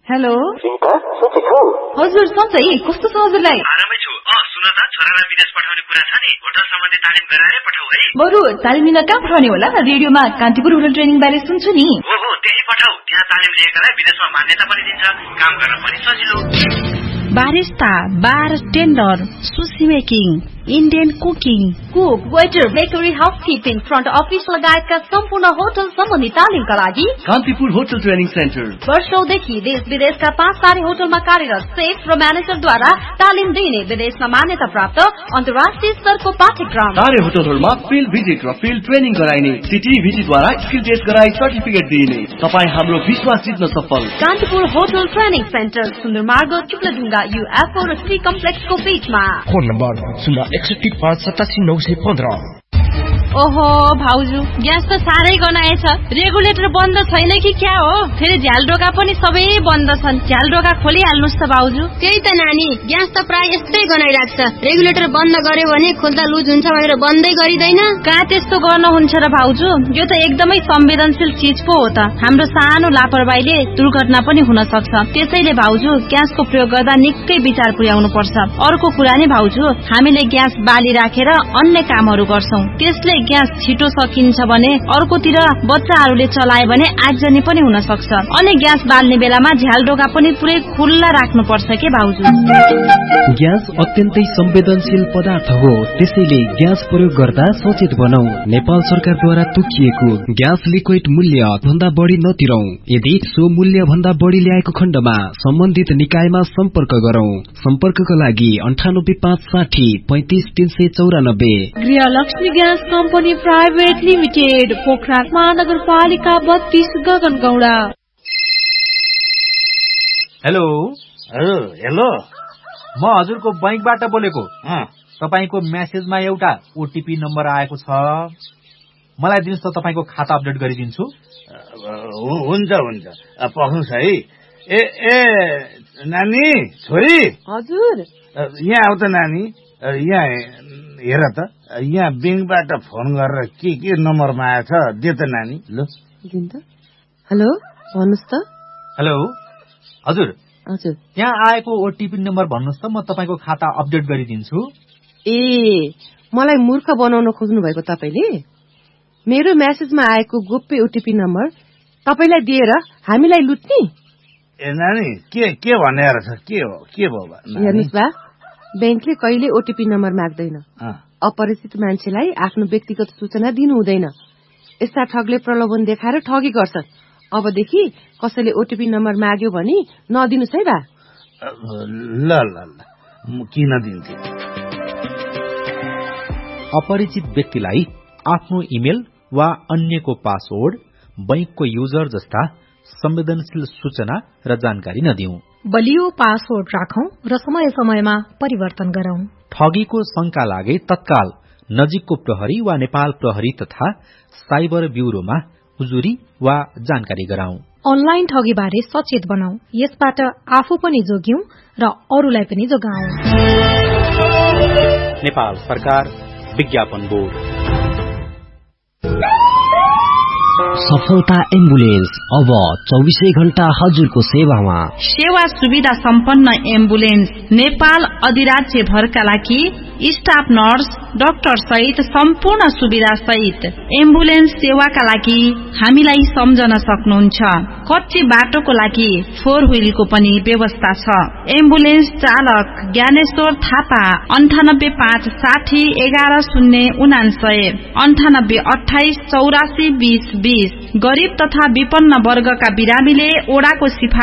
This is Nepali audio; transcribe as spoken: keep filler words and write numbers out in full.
हेलो सीता सन्चै छौ? हजुर सन्चै, कस्तो छ हजुरलाई? आरामै छु। अ सुन त, छोरालाई विदेश पठाउने कुरा छ नि, होटल सम्बन्धी तालिम गराएरै पठाऊ है। बरु तालिम लिन कहाँ पठाउने होला? रेडियोमा कान्तिपुर होटल ट्रेनिङ बारे सुन्छु नि। हो हो, त्यही पठाऊ। त्यहाँ तालिम लिएकालाई विदेशमा मान्यता पनि दिन्छ, काम गर्न पनि सजिलो। बारिस्ता, बार tender, sushi making, Indian cooking, cook, waiter, bakery, housekeeping, front office लगायतका सम्पूर्ण होटल सम्बन्धी तालिमका लागि कान्तिपुर होटल ट्रेनिङ सेन्टर वर्षौंदेखि देश विदेशका पाँच तारे होटलमा कार्यरत सेफ र म्यानेजरद्वारा तालिम दिने विदेशमा मान्यता प्राप्त अन्तर्राष्ट्रिय स्तरको पाठ्यक्रम। तारे होटलहरूमा फिल्ड भिजिट र फिल्ड ट्रेनिङ गराइने, सिटी भिजिटद्वारा स्किल टेस्ट गराई सर्टिफिकेट दिइने। तपाईँ हाम्रो विश्वास जित्न सफल। कान्तिपुर होटल ट्रेनिङ सेन्टर, सुन्दर मार्ग, चुक्लढुङ्गा, युएफओ र सी कम्प्लेक्सको बीचमा। फोन नम्बर शून्य एकसठी पाँच सतासी नौ सय पन्ध्र। ओहो भाउजू, ग्यास त साह्रै गनाएछ। रेगुलेटर बन्द छैन कि क्या हो? फेरि झ्यालडोका पनि सबै बन्द छन्। झ्यालडोका खोलिहाल्नुस् त भाउजू। त्यही त नानी, ग्यास त प्राय यस्तै गनाइराख्छ। रेगुलेटर बन्द गर्यो भने खोल्दा लुज हुन्छ भनेर बन्दै गरिदैन। कहाँ त्यस्तो गर्नुहुन्छ र भाउजू? यो त एकदमै संवेदनशील चीज पो हो त। हाम्रो सानो लापरवाहीले दुर्घटना पनि हुन सक्छ। त्यसैले भाउजू, ग्यासको प्रयोग गर्दा निकै विचार पुर्याउनु पर्छ। अर्को कुरा नि भाउजू, हामीले ग्यास बाली राखेर अन्य कामहरू गर्छौं, त्यसले ग्यास छिटो सकिन्छ भने अर्कोतिर बच्चाहरूले चलाए भने आगजनी पनि हुन सक्छ। अनि ग्यास बाल्ने बेलामा झ्यालडोका पनि पुरै खुल्ला राख्नु पर्छ के भाउजू? ग्यास अत्यन्तै संवेदनशील पदार्थ हो, त्यसैले ग्यास प्रयोग गर्दा सचेत बनौ। नेपाल सरकारद्वारा तोकिएको ग्यास लिक्विड मूल्य भन्दा बढी नतिरौ। यदि सो मूल्य भन्दा बढी ल्याएको खण्डमा सम्बन्धित निकायमा सम्पर्क गरौं। सम्पर्कका लागि अन्ठानब्बे पाँच साठी पैंतिस तीन सय चौरानब्बे। गृहलक्ष्मी gas company private limited, Pokhara महानगरपालिका बत्तीस, गगनगौडा। हेलो हजुर, हेलो, म हजुरको बैंकबाट बोलेको। तपाईको मेसेजमा एउटा ओटीपी नम्बर आएको छ, मलाई दिनुस् त, तपाईको खाता अपडेट गरिदिन्छु। हुन्छ हुन्छ, पख्नुस् है। ए ए नानी, छोरी। हजुर, यहाँ आऊ त नानी, यहाँ हेर त, यहाँ ब्याङ्कबाट फोन गरेर के के नम्बरमा आएछ, दे त नानी। ल दिनु त। हेलो, भन्नुहोस् त। हेलो हजुर, हजुर, यहाँ आएको ओटीपी नम्बर भन्नुहोस् त, म तपाईँको खाता अपडेट गरिदिन्छु। ए, मलाई मूर्ख बनाउन खोज्नु भएको तपाईँले? मेरो मेसेजमा आएको गोप्य ओटीपी नम्बर तपाईँलाई दिएर हामीलाई लुट्ने? ए नानी, के के भनेर छ? के हो, के भयो? हेर्नुहोस् बा, ब्याङ्कले कहिले ओटीपी नम्बर माग्दैन। अपरिचित मान्छेलाई आफ्नो व्यक्तिगत सूचना दिनु हुँदैन। यस्ता ठगले प्रलोभन देखाएर ठगी गर्छन्। अबदेखि कसैले ओटीपी नम्बर माग्यो भने नदिनुस् है बा। ल ल ल, किन दिन्थे? अपरिचित व्यक्तिलाई आफ्नो इमेल वा अन्यको पासवर्ड, बैंकको युजर जस्ता संवेदनशील सूचना र जानकारी नदिऊ। बलियो पासवर्ड राखौं र समय समयमा परिवर्तन गरौं। ठगीको शंका लागे तत्काल नजिकको प्रहरी वा नेपाल प्रहरी तथा साइबर ब्यूरोमा उजुरी वा जानकारी गराउँ। अनलाइन ठगी बारे सचेत बनाऊ। यसबाट आफू पनि जोग्यौं र अरूलाई पनि जोगाऊ। नेपाल सरकार, विज्ञापन बोर्ड। सफलता एम्बुलेन्स अब चौबीसै घण्टा हजुरको सेवामा। सेवा सुविधा सम्पन्न एम्बुलेन्स नेपाल अधिराज्य भरका लागि स्टाफ नर्स, डाक्टर सहित सम्पूर्ण सुविधा सहित एम्बुलेन्स सेवाका लागि हामीलाई सम्झन सक्नुहुन्छ। कच्ची बाटोको लागि फोर व्हीलको पनि व्यवस्था छ। एम्बुलेन्स चालक ज्ञानेश्वर थापा, अन्ठानब्बे पाँच साठी एघार शून्य उनासय, अन्ठानब्बे अठाइस चौरासी बीस बीस। गरीब तथा विपन्न वर्गका बिरामीले ओडाको सिफारिस